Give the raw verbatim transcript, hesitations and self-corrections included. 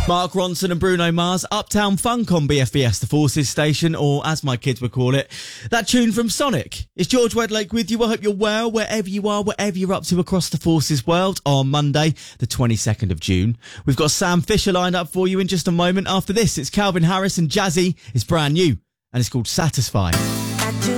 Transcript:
Mark Ronson and Bruno Mars, Uptown Funk on B F B S, the Forces station, or as my kids would call it, that tune from Sonic. It's George Wedlake with you. I hope you're well, wherever you are, whatever you're up to across the Forces world on Monday, the twenty-second of June. We've got Sam Fisher lined up for you in just a moment. After this, it's Calvin Harris and Jazzy. It's brand new, and it's called Satisfy.